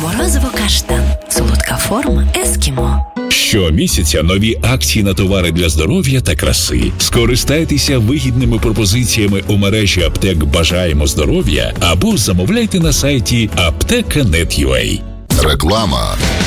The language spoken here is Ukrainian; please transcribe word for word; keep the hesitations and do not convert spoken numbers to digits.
Морозиво-каштан. Солодка форма ескімо. Щомісяця нові акції на товари для здоров'я та краси. Скористайтеся вигідними пропозиціями у мережі аптек «Бажаємо здоров'я» або замовляйте на сайті аптека крапка нет крапка ю а. Реклама.